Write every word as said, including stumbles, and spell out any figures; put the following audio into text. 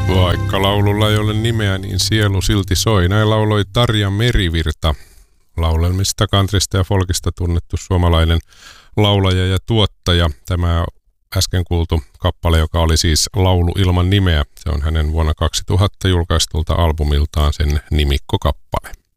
Vaikka laululla ei ole nimeä, niin sielu silti soi. Näin lauloi Tarja Merivirta, laulelmista, countrysta ja folkista tunnettu suomalainen laulaja ja tuottaja. Tämä äsken kuultu kappale, joka oli siis Laulu ilman nimeä, se on hänen vuonna kaksituhatta julkaistulta albumiltaan sen nimikkokappale.